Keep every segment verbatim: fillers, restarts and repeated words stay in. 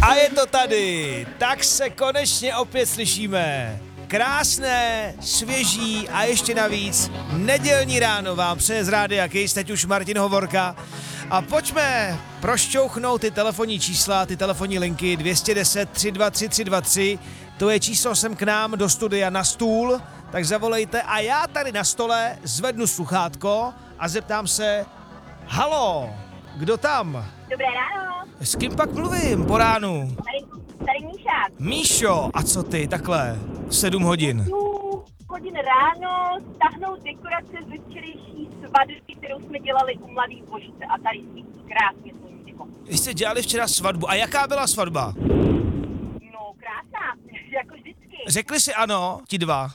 A je to tady, tak se konečně opět slyšíme. Krásné, svěží a ještě navíc nedělní ráno vám přeje z Rádia Kiss, teď už Martin Hovorka. A pojďme prošťouchnout ty telefonní čísla, ty telefonní linky dvě jedna deset, tři dva tři, tři dva tři. To je číslo sem k nám do studia na stůl, tak zavolejte a já tady na stole zvednu sluchátko a zeptám se, halo, kdo tam? Dobré ráno. S kým pak mluvím po ránu? Tady, tady Míša. Míšo, a co ty, takhle, sedm hodin? Tu hodin ráno stáhnout dekorace ze včerejší svatby, kterou jsme dělali u Mladý Vožice a tady svítí krásně sluníčko. Vy jste dělali včera svatbu, a jaká byla svatba? No krásná, jako vždycky. Řekli si ano, ti dva?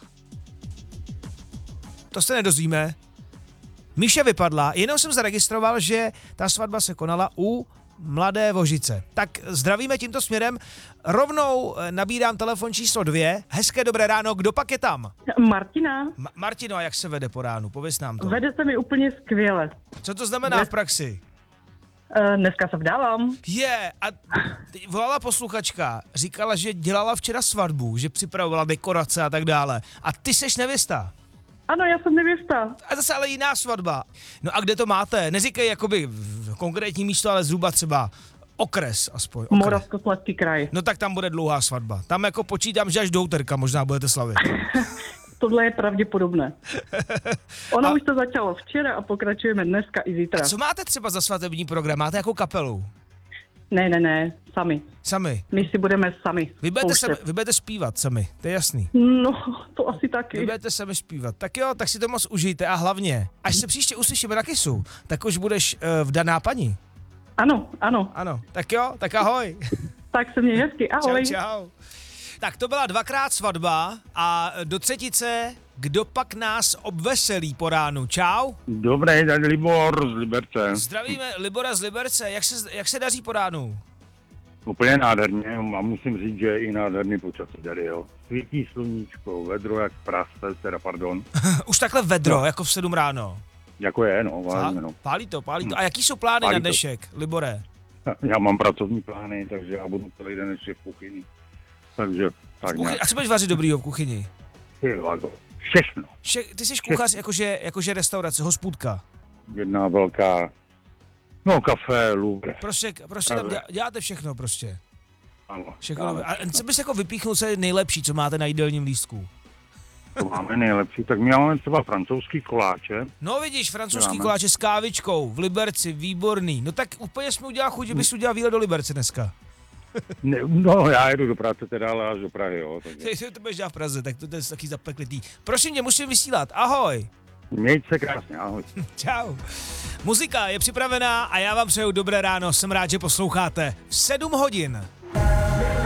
To se nedozvíme. Míša vypadla, jenom jsem zaregistroval, že ta svatba se konala u Mladé Vožice. Tak zdravíme tímto směrem. Rovnou nabírám telefon číslo dvě. Hezké dobré ráno, kdo pak je tam? Martina. Ma- Martino, a jak se vede po ránu? Pověz nám to. Vede se mi úplně skvěle. Co to znamená v praxi? Uh, dneska se vdávám. Je, a teď volala posluchačka, říkala, že dělala včera svatbu, že připravovala dekorace a tak dále. A ty seš nevěsta. Ano, já jsem nevěsta. A zase ale jiná svatba. No a kde to máte? Neříkej jakoby konkrétní místo, ale zhruba třeba okres aspoň. Okres. Moravskoslezský kraj. No tak tam bude dlouhá svatba. Tam jako počítám, že až do úterka možná budete slavit. Tohle je pravděpodobné. Ono A- už to začalo včera a pokračujeme dneska i zítra. Co máte třeba za svatební program? Máte jako kapelu? Ne, ne, ne, sami. Sami. My si budeme sami Vy budete, pouštět. sami, vy budete zpívat sami, to je jasný. No, to asi Vy taky. budete sami zpívat. Tak jo, tak si to moc užijte a hlavně, až se příště uslyšíme na Kissu, tak už budeš uh, vdaná paní. Ano, ano. Ano, tak jo, tak ahoj. Tak se měj hezky, ahoj. Čau, čau. Tak to byla dvakrát svatba a do třetice, kdo pak nás obveselí po ránu? Čau. Dobrý, tady Libor z Liberce. Zdravíme Libora z Liberce, jak se, jak se daří po ránu? Úplně nádherně a musím říct, že je i nádherný počasí tady, jo. Svítí sluníčko, vedro jak prase, teda pardon, Už takhle vedro, No. jako v sedm ráno. jako je, no, Pá, vážně, no. pálí to, pálí to. A jaký jsou plány Pálí na to. dnešek, Libore? Já mám pracovní plány, takže já budu celý den ještě v kuchyni. Takže tak Kuchy... nějak. A co budeš vařit dobrýho v kuchyni? Ty vago, všechno. Vše... Ty jsi kuchař, jakože, jakože restaurace, hospůdka. Jedna velká, no kafe, Louvre. Prostě, prostě tam Kafe. děl- děláte všechno prostě. Ano, Všechno. ano. A co bys jako vypíchnul, co je nejlepší, co máte na jídelním lístku? To máme nejlepší, tak my máme třeba francouzský koláče. No vidíš, francouzský Děláme. koláče s kávičkou v Liberci, výborný. No tak úplně jsi mi udělal chuť, že bys udělal výlet do Liberce dneska. Ne, no, já jedu do práce teda, ale až do Prahy, jo. Takže. Ty, ty to budeš dělat v Praze, tak to, to je taky zapeklitý. Prosím tě, musím vysílat. Ahoj. Mějte se krásně, ahoj. Čau. Muzika je připravená a já vám přeju dobré ráno. Jsem rád, že posloucháte. V sedm hodin